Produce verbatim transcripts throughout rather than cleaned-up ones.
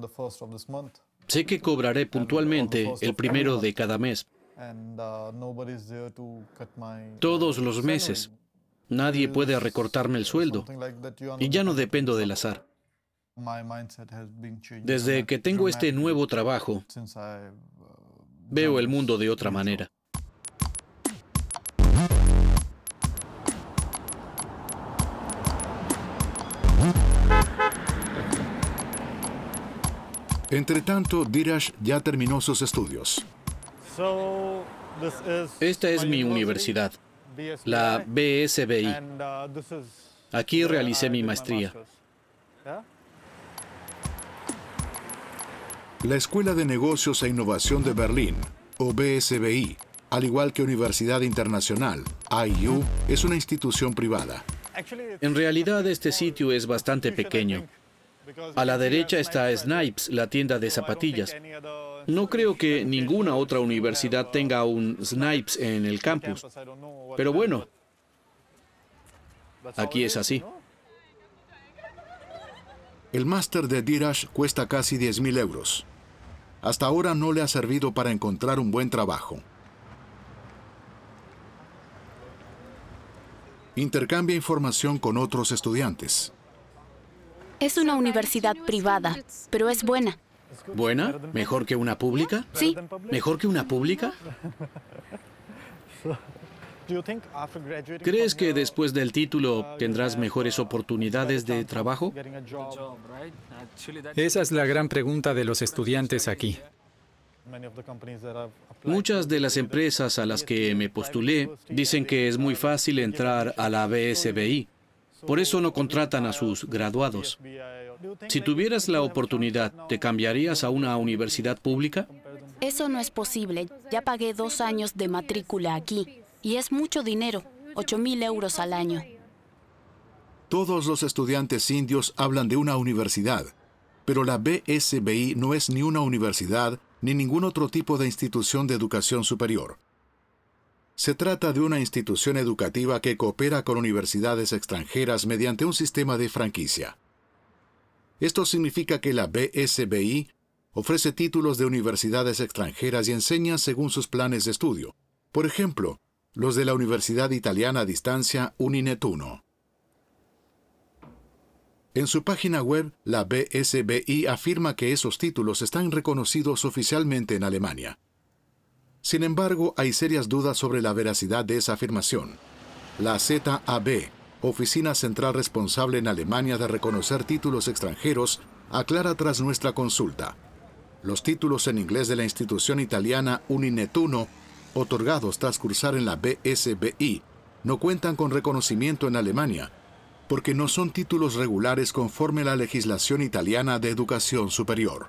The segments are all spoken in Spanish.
Sé que cobraré puntualmente el primero de cada mes. Todos los meses. Nadie puede recortarme el sueldo. Y ya no dependo del azar. Desde que tengo este nuevo trabajo, veo el mundo de otra manera. Entretanto, Dheeraj ya terminó sus estudios. Esta es mi universidad, la B S B I. Aquí realicé mi maestría. La Escuela de Negocios e Innovación de Berlín, o B S B I, al igual que Universidad Internacional, I U, es una institución privada. En realidad, este sitio es bastante pequeño. A la derecha está Snipes, la tienda de zapatillas. No creo que ninguna otra universidad tenga un Snipes en el campus. Pero bueno, aquí es así. El máster de Dheeraj cuesta casi diez mil euros. Hasta ahora no le ha servido para encontrar un buen trabajo. Intercambia información con otros estudiantes. Es una universidad privada, pero es buena. ¿Buena? ¿Mejor que una pública? Sí. ¿Mejor que una pública? ¿Crees que después del título tendrás mejores oportunidades de trabajo? Esa es la gran pregunta de los estudiantes aquí. Muchas de las empresas a las que me postulé dicen que es muy fácil entrar a la B S B I. Por eso no contratan a sus graduados. Si tuvieras la oportunidad, ¿te cambiarías a una universidad pública? Eso no es posible. Ya pagué dos años de matrícula aquí. Y es mucho dinero, ocho mil euros al año. Todos los estudiantes indios hablan de una universidad, pero la B S B I no es ni una universidad ni ningún otro tipo de institución de educación superior. Se trata de una institución educativa que coopera con universidades extranjeras mediante un sistema de franquicia. Esto significa que la B S B I ofrece títulos de universidades extranjeras y enseña según sus planes de estudio. Por ejemplo, los de la Universidad Italiana a Distancia Uninetuno. En su página web, la B S B I afirma que esos títulos están reconocidos oficialmente en Alemania. Sin embargo, hay serias dudas sobre la veracidad de esa afirmación. La Z A B, Oficina Central responsable en Alemania de reconocer títulos extranjeros, aclara tras nuestra consulta. Los títulos en inglés de la institución italiana Uninetuno, otorgados tras cursar en la B S B I, no cuentan con reconocimiento en Alemania, porque no son títulos regulares conforme a la legislación italiana de educación superior.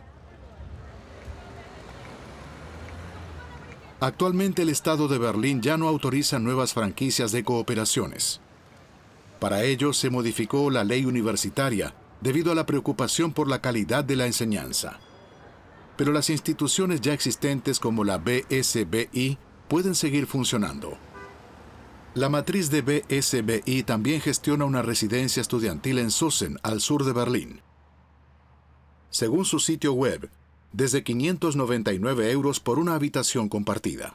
Actualmente el Estado de Berlín ya no autoriza nuevas franquicias de cooperaciones. Para ello se modificó la ley universitaria debido a la preocupación por la calidad de la enseñanza. Pero las instituciones ya existentes como la B S B I pueden seguir funcionando. La matriz de B S B I también gestiona una residencia estudiantil en Sosen, al sur de Berlín. Según su sitio web, desde quinientos noventa y nueve euros por una habitación compartida.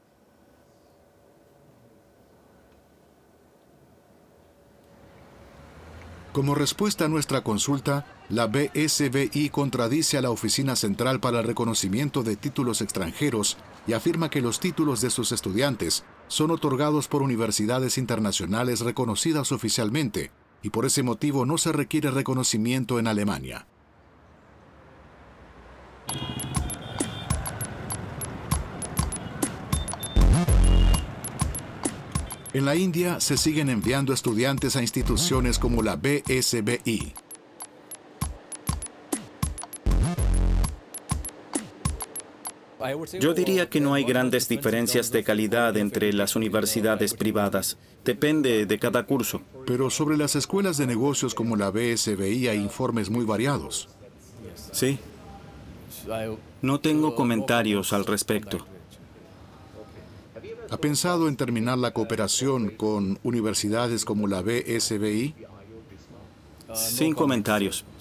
Como respuesta a nuestra consulta, la B S B I contradice a la Oficina Central para el Reconocimiento de Títulos Extranjeros y afirma que los títulos de sus estudiantes son otorgados por universidades internacionales reconocidas oficialmente y por ese motivo no se requiere reconocimiento en Alemania. En la India se siguen enviando estudiantes a instituciones como la B S B I. Yo diría que no hay grandes diferencias de calidad entre las universidades privadas. Depende de cada curso. Pero sobre las escuelas de negocios como la B S B I hay informes muy variados. Sí. No tengo comentarios al respecto. ¿Ha pensado en terminar la cooperación con universidades como la B S B I? Sin comentarios.